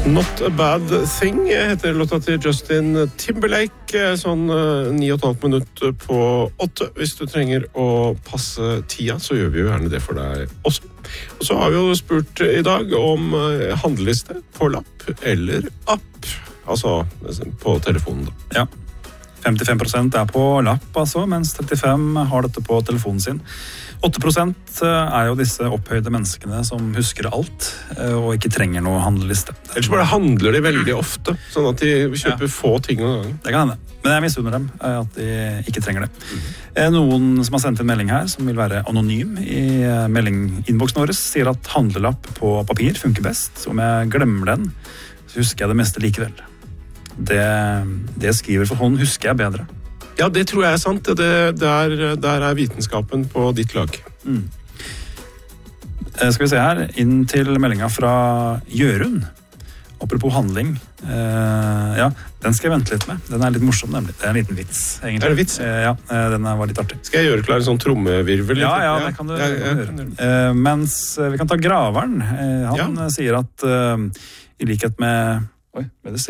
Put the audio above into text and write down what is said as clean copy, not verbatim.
Not a Bad Thing heter låta til Justin Timberlake, sånn 9,5 minutter på 8. Hvis du trenger å passe tida, så gjør vi jo gjerne det for deg også. Og så har vi jo spurt i dag om handleliste på lapp eller app, altså på telefonen da. Ja, 55% på lapp altså, mens 35% har dette på telefonen sin. 8% jo disse opphøyde menneskene som husker alt og ikke trenger noe handleliste. Ellers bare handler de veldig ofte, sånn at de kjøper få ting av gangen. Det kan hende, men jeg misunner dem at de ikke trenger det. Noen som har sendt en melding her, som vil være anonym i meldinginnboksen vår, sier at handlelapp på papir funker best. Om jeg glemmer den, så husker jeg det meste likevel. Det skriver for hånd husker jeg bedre. Ja, det tror jeg sant. Der vitenskapen på ditt lag. Skal vi se her, inn til meldinga fra Jørund. Apropos handling. Ja, den skal jeg vente litt med. Den litt morsom, nemlig. Det en liten vits, egentlig. Det vits? Ja, den var litt artig. Skal jeg gjøre klar en sånn trommevirvel? Ja, det kan du gjøre. Mens vi kan ta Graveren. Han sier at i likhet med... Oi, hva det